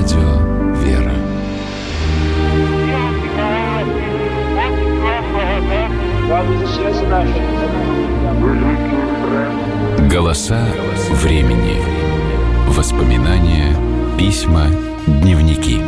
Радио «Вера». Голоса времени. Воспоминания, письма, дневники.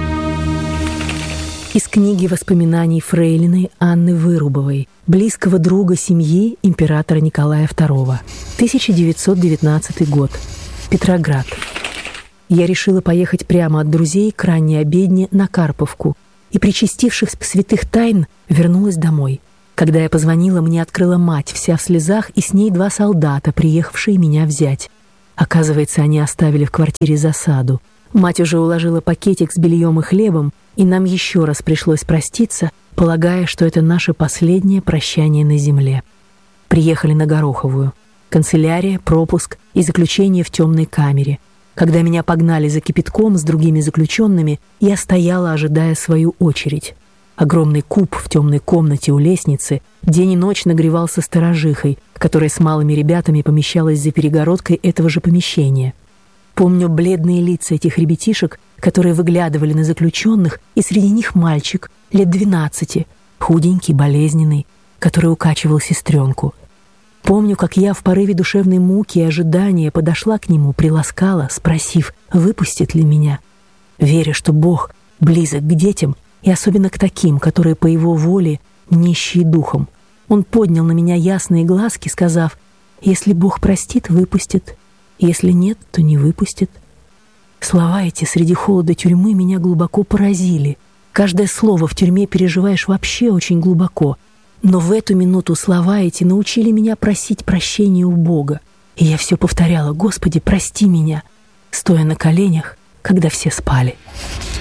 Из книги воспоминаний фрейлины Анны Вырубовой, близкого друга семьи императора Николая II. 1919 год. Петроград. Я решила поехать прямо от друзей к ранней обедне на Карповку и, причастившись святых тайн, вернулась домой. Когда я позвонила, мне открыла мать, вся в слезах, и с ней 2 солдата, приехавшие меня взять. Оказывается, они оставили в квартире засаду. Мать уже уложила пакетик с бельем и хлебом, и нам еще раз пришлось проститься, полагая, что это наше последнее прощание на земле. Приехали на Гороховую. Канцелярия, пропуск и заключение в темной камере. Когда меня погнали за кипятком с другими заключенными, я стояла, ожидая свою очередь. Огромный куб в темной комнате у лестницы день и ночь нагревался сторожихой, которая с малыми ребятами помещалась за перегородкой этого же помещения. Помню бледные лица этих ребятишек, которые выглядывали на заключенных, и среди них мальчик, лет 12, худенький, болезненный, который укачивал сестренку. Помню, как я в порыве душевной муки и ожидания подошла к нему, приласкала, спросив, выпустит ли меня, веря, что Бог близок к детям, и особенно к таким, которые по Его воле нищие духом. Он поднял на меня ясные глазки, сказав, «Если Бог простит, выпустит, если нет, то не выпустит». Слова эти среди холода тюрьмы меня глубоко поразили. Каждое слово в тюрьме переживаешь вообще очень глубоко. Но в эту минуту слова эти научили меня просить прощения у Бога. И я все повторяла, «Господи, прости меня», стоя на коленях, когда все спали.